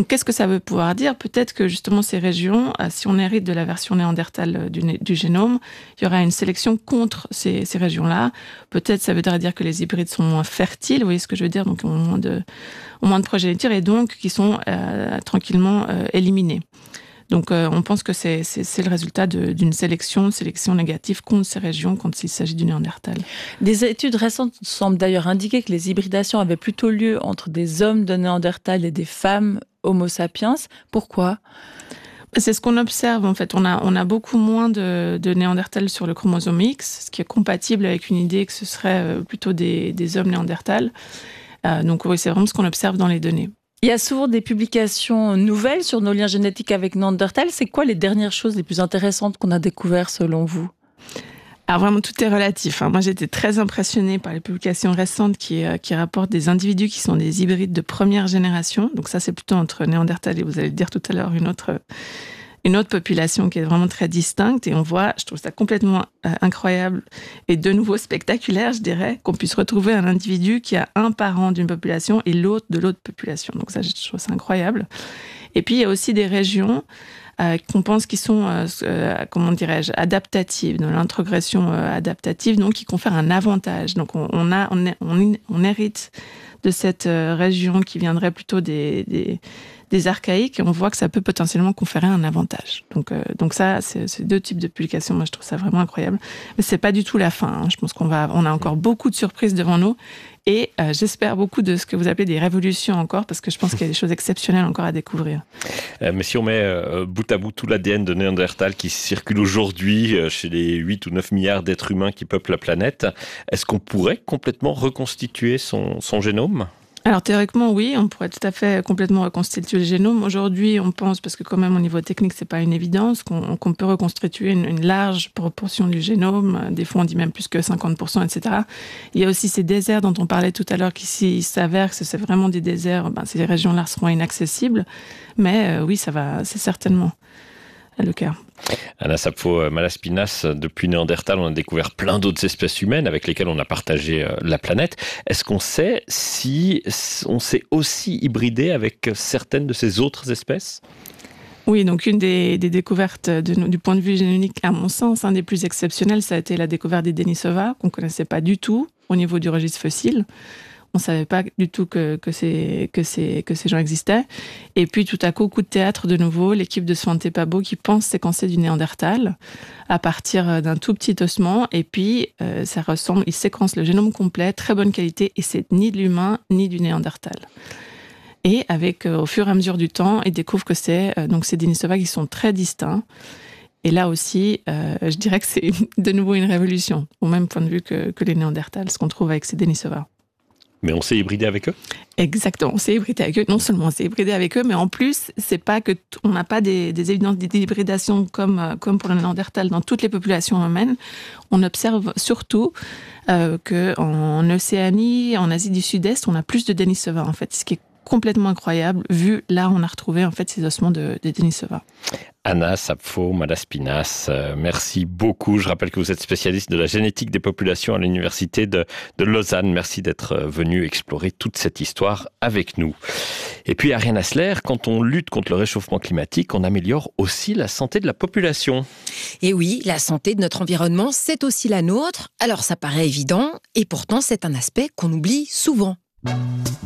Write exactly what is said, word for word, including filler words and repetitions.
Donc, qu'est-ce que ça veut pouvoir dire ? Peut-être que justement ces régions, euh, si on hérite de la version néandertale du, du génome, il y aura une sélection contre ces, ces régions-là. Peut-être ça voudrait dire que les hybrides sont moins fertiles, vous voyez ce que je veux dire ? Donc, ont moins de, ont moins de progéniture et donc qui sont euh, tranquillement euh, éliminés. Donc, euh, on pense que c'est, c'est, c'est le résultat de, d'une sélection, sélection négative contre ces régions quand il s'agit du néandertal. Des études récentes semblent d'ailleurs indiquer que les hybridations avaient plutôt lieu entre des hommes de néandertal et des femmes homo sapiens. Pourquoi ? C'est ce qu'on observe, en fait. On a, on a beaucoup moins de, de néandertal sur le chromosome X, ce qui est compatible avec une idée que ce serait plutôt des, des hommes néandertals. Euh, donc, oui, c'est vraiment ce qu'on observe dans les données. Il y a souvent des publications nouvelles sur nos liens génétiques avec Néandertal. C'est quoi les dernières choses les plus intéressantes qu'on a découvertes selon vous ? Alors vraiment, tout est relatif. Hein. Moi, j'étais très impressionnée par les publications récentes qui, euh, qui rapportent des individus qui sont des hybrides de première génération. Donc ça, c'est plutôt entre Néandertal et, vous allez le dire tout à l'heure, une autre... une autre population qui est vraiment très distincte. Et on voit, je trouve ça complètement euh, incroyable et de nouveau spectaculaire, je dirais, qu'on puisse retrouver un individu qui a un parent d'une population et l'autre de l'autre population. Donc ça, je trouve ça incroyable. Et puis, il y a aussi des régions euh, qu'on pense qui sont, euh, euh, comment dirais-je, adaptatives, dans l'introgression euh, adaptative, donc qui confèrent un avantage. Donc on, on, a, on, on, on hérite de cette euh, région qui viendrait plutôt des... des des archaïques, et on voit que ça peut potentiellement conférer un avantage. Donc, euh, donc ça, c'est, c'est deux types de publications. Moi, je trouve ça vraiment incroyable. Mais c'est pas du tout la fin. Hein. Je pense qu'on va, on a encore beaucoup de surprises devant nous. Et euh, j'espère beaucoup de ce que vous appelez des révolutions encore, parce que je pense qu'il y a des choses exceptionnelles encore à découvrir. Euh, mais si on met euh, bout à bout tout l'A D N de Néandertal qui circule aujourd'hui euh, chez les huit ou neuf milliards d'êtres humains qui peuplent la planète, est-ce qu'on pourrait complètement reconstituer son, son génome ? Alors théoriquement oui, on pourrait tout à fait complètement reconstituer le génome. Aujourd'hui, on pense, parce que quand même au niveau technique, c'est pas une évidence, qu'on, qu'on peut reconstituer une, une large proportion du génome. Des fois, on dit même plus que cinquante pour cent, et cetera. Il y a aussi ces déserts dont on parlait tout à l'heure, qui s'il s'avère que c'est vraiment des déserts, ben, ces régions-là seront inaccessibles. Mais euh, oui, ça va, c'est certainement le cas. Anna Sapfo-Malaspinasz, depuis Néandertal, on a découvert plein d'autres espèces humaines avec lesquelles on a partagé la planète. Est-ce qu'on sait si on s'est aussi hybridé avec certaines de ces autres espèces ? Oui, donc une des, des découvertes de, du point de vue génomique, à mon sens, un des plus exceptionnels, ça a été la découverte des Denisova, qu'on ne connaissait pas du tout au niveau du registre fossile. On ne savait pas du tout que, que, ces, que, ces, que ces gens existaient. Et puis, tout à coup, coup de théâtre de nouveau, l'équipe de Svante Pääbo qui pense séquencer du Néandertal à partir d'un tout petit ossement. Et puis, euh, ça ressemble, ils séquencent le génome complet, très bonne qualité, et c'est ni de l'humain, ni du Néandertal. Et avec, euh, au fur et à mesure du temps, ils découvrent que c'est euh, donc ces Denisova qui sont très distincts. Et là aussi, euh, je dirais que c'est de nouveau une révolution, au même point de vue que, que les Néandertals, ce qu'on trouve avec ces Denisova. Mais on s'est hybridé avec eux ? Exactement, on s'est hybridé avec eux. Non seulement on s'est hybridé avec eux, mais en plus, c'est pas que t- on n'a pas des, des évidences d'hybridation comme, comme pour le Néandertal dans toutes les populations humaines. On observe surtout euh, qu'en Océanie, en Asie du Sud-Est, on a plus de Denisova, en fait, ce qui est complètement incroyable, vu là on a retrouvé en fait ces ossements de, de Denisova. Anna Sapfo-Malaspinasz, euh, merci beaucoup. Je rappelle que vous êtes spécialiste de la génétique des populations à l'université de, de Lausanne. Merci d'être venu explorer toute cette histoire avec nous. Et puis Ariane Hassler, quand on lutte contre le réchauffement climatique, on améliore aussi la santé de la population. Et oui, la santé de notre environnement, c'est aussi la nôtre. Alors ça paraît évident, et pourtant c'est un aspect qu'on oublie souvent.